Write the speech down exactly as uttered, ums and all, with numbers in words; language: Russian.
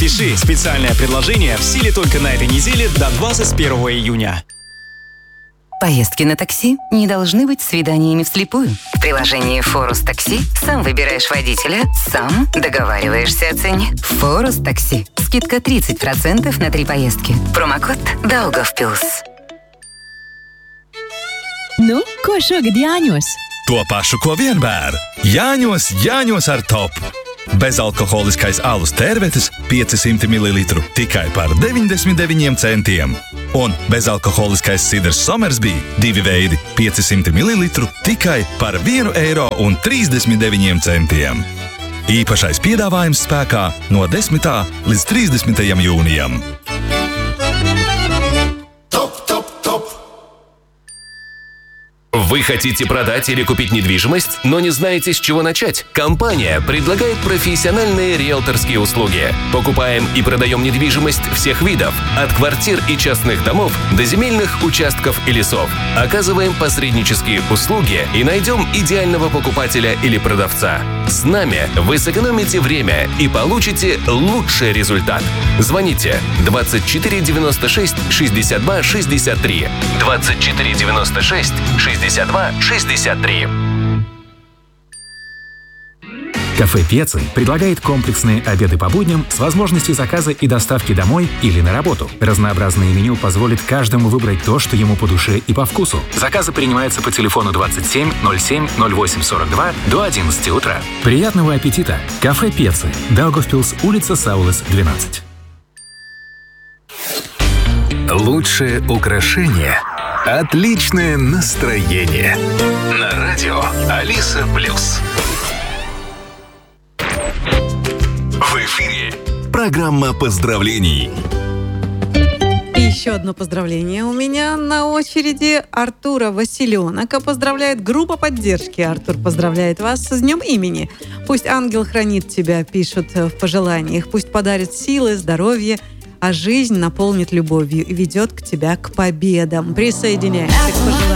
Спеши! Специальное предложение в силе только на этой неделе до двадцать первого июня. Поездки на такси не должны быть свиданиями вслепую. В приложении «Форус Такси» сам выбираешь водителя, сам договариваешься о цене. «Форус Такси». Скидка тридцать процентов на три поездки. Промокод «Daugavpils». Nu, ko šogad Jāņos? To pašu, ko vienmēr. Jāņos, Jāņos ar top. Bezalkoholiskais alus tērvetes piecsimt mililitru tikai par deviņdesmit deviņiem centiem. Un bezalkoholiskais sidrs Somersby divi veidi piecsimt mililitru tikai par vienu eiro un trīsdesmit deviņiem centiem. Īpašais piedāvājums spēkā no desmitā līdz trīsdesmitajam jūnijam. Вы хотите продать или купить недвижимость, но не знаете, с чего начать? Компания предлагает профессиональные риэлторские услуги. Покупаем и продаем недвижимость всех видов, от квартир и частных домов до земельных участков и лесов. Оказываем посреднические услуги и найдем идеального покупателя или продавца. С нами вы сэкономите время и получите лучший результат. Звоните двадцать четыре девяносто шесть шестьдесят два шестьдесят три. двадцать четыре девяносто шесть шестьдесят два шестьдесят три. Кафе «Пецци» предлагает комплексные обеды по будням с возможностью заказа и доставки домой или на работу. Разнообразное меню позволит каждому выбрать то, что ему по душе и по вкусу. Заказы принимаются по телефону двадцать семь ноль семь ноль восемь сорок два до одиннадцати утра. Приятного аппетита! Кафе «Пецци», Daugavpils, улица Саулес, двенадцать. Лучшее украшение – отличное настроение. На радио Алиса Плюс. В эфире программа поздравлений. И еще одно поздравление у меня на очереди. Артура Василенок поздравляет группа поддержки. Артур поздравляет вас с днем имени. Пусть ангел хранит тебя, пишут в пожеланиях. Пусть подарит силы, здоровье, а жизнь наполнит любовью и ведет к тебя к победам. Присоединяемся к пожеланиям.